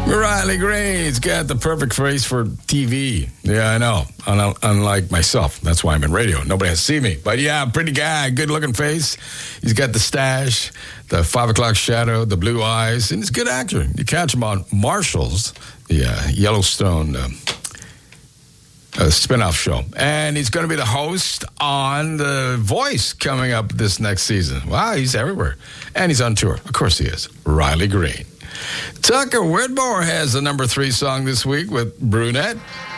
Riley Green's got the perfect face for TV. Yeah, I know. Unlike myself. That's why I'm in radio. Nobody has to see me. But yeah, pretty guy, good-looking face. He's got the stash, the 5 o'clock shadow, the blue eyes, and he's a good actor. You catch him on Marshall's, the Yellowstone spinoff show. And he's going to be the host on The Voice coming up this next season. Wow, he's everywhere. And he's on tour. Of course he is. Riley Green. Tucker Whitmore has the number 3 song this week with Brunette.